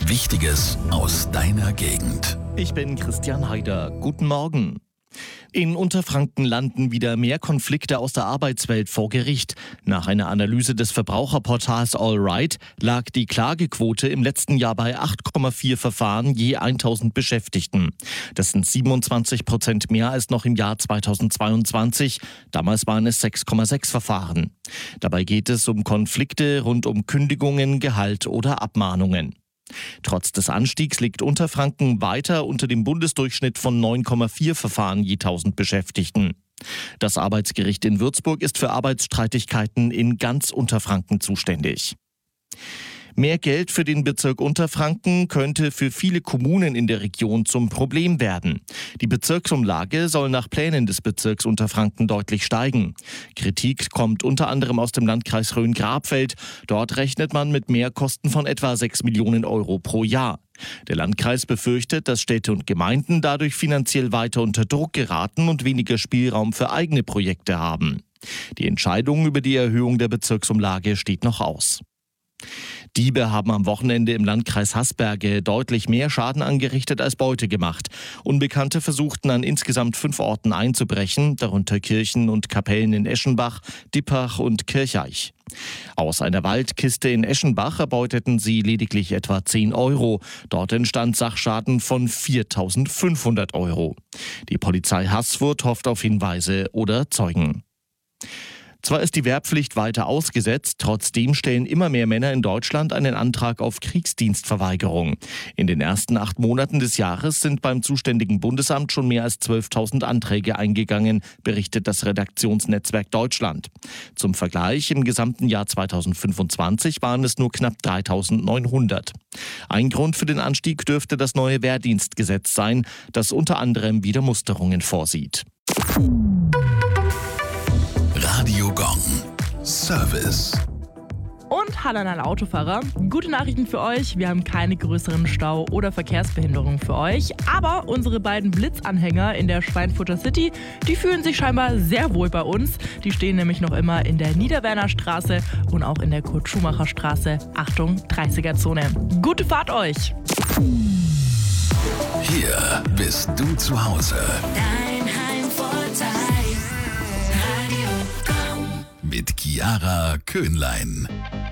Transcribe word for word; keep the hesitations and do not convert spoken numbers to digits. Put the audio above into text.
Wichtiges aus deiner Gegend. Ich bin Christian Haider. Guten Morgen. In Unterfranken landen wieder mehr Konflikte aus der Arbeitswelt vor Gericht. Nach einer Analyse des Verbraucherportals AllRight lag die Klagequote im letzten Jahr bei acht Komma vier Verfahren je tausend Beschäftigten. Das sind siebenundzwanzig Prozent mehr als noch im Jahr zweitausendzweiundzwanzig. Damals waren es sechs Komma sechs Verfahren. Dabei geht es um Konflikte rund um Kündigungen, Gehalt oder Abmahnungen. Trotz des Anstiegs liegt Unterfranken weiter unter dem Bundesdurchschnitt von neun Komma vier Verfahren je tausend Beschäftigten. Das Arbeitsgericht in Würzburg ist für Arbeitsstreitigkeiten in ganz Unterfranken zuständig. Mehr Geld für den Bezirk Unterfranken könnte für viele Kommunen in der Region zum Problem werden. Die Bezirksumlage soll nach Plänen des Bezirks Unterfranken deutlich steigen. Kritik kommt unter anderem aus dem Landkreis Rhön-Grabfeld. Dort rechnet man mit Mehrkosten von etwa sechs Millionen Euro pro Jahr. Der Landkreis befürchtet, dass Städte und Gemeinden dadurch finanziell weiter unter Druck geraten und weniger Spielraum für eigene Projekte haben. Die Entscheidung über die Erhöhung der Bezirksumlage steht noch aus. Diebe haben am Wochenende im Landkreis Haßberge deutlich mehr Schaden angerichtet als Beute gemacht. Unbekannte versuchten an insgesamt fünf Orten einzubrechen, darunter Kirchen und Kapellen in Eschenbach, Dippach und Kircheich. Aus einer Waldkiste in Eschenbach erbeuteten sie lediglich etwa zehn Euro. Dort entstand Sachschaden von viertausendfünfhundert Euro. Die Polizei Haßfurt hofft auf Hinweise oder Zeugen. Zwar ist die Wehrpflicht weiter ausgesetzt, trotzdem stellen immer mehr Männer in Deutschland einen Antrag auf Kriegsdienstverweigerung. In den ersten acht Monaten des Jahres sind beim zuständigen Bundesamt schon mehr als zwölftausend Anträge eingegangen, berichtet das Redaktionsnetzwerk Deutschland. Zum Vergleich, im gesamten Jahr zweitausendfünfundzwanzig waren es nur knapp dreitausendneunhundert. Ein Grund für den Anstieg dürfte das neue Wehrdienstgesetz sein, das unter anderem wieder Musterungen vorsieht. Radio Gong. Service. Und hallo an alle Autofahrer. Gute Nachrichten für euch. Wir haben keine größeren Stau- oder Verkehrsbehinderungen für euch. Aber unsere beiden Blitzanhänger in der Schweinfurter City, die fühlen sich scheinbar sehr wohl bei uns. Die stehen nämlich noch immer in der Niederwerner Straße und auch in der Kurt-Schumacher Straße. Achtung, dreißiger-Zone. Gute Fahrt euch. Hier bist du zu Hause. Dein Heimvorteil. Radio Gong. Mit Chiara Köhnlein.